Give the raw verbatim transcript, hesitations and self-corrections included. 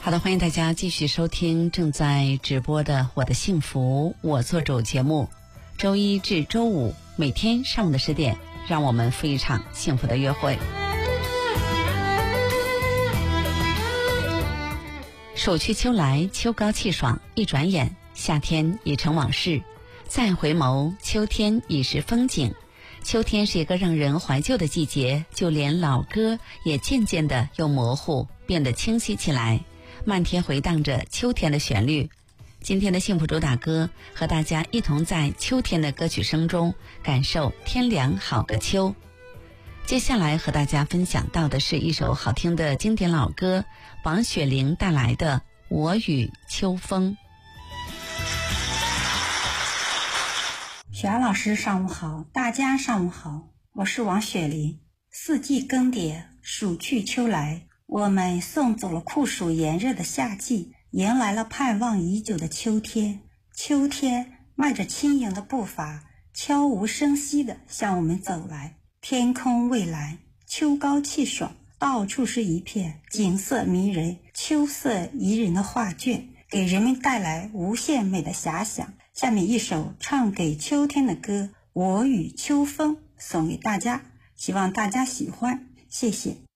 好的，欢迎大家继续收听正在直播的《我的幸福我做主》节目，周一至周五每天上午的十点，让我们赴一场幸福的约会。暑去秋来，秋高气爽，一转眼夏天已成往事，再回眸，秋天已是风景。秋天是一个让人怀旧的季节，就连老歌也渐渐的由模糊变得清晰起来，漫天回荡着秋天的旋律。今天的幸福主打歌，和大家一同在秋天的歌曲声中感受天凉好个秋。接下来和大家分享到的是一首好听的经典老歌，王雪玲带来的《我与秋风》。 雪儿老师上午好，大家上午好，我是王雪玲。四季更迭，暑去秋来，我们送走了酷暑炎热的夏季，迎来了盼望已久的秋天。秋天迈着轻盈的步伐，悄无声息地向我们走来。天空蔚蓝，秋高气爽，到处是一片景色迷人、秋色宜人的画卷，给人们带来无限美的遐想。下面一首唱给秋天的歌《我与秋风》送给大家，希望大家喜欢，谢谢。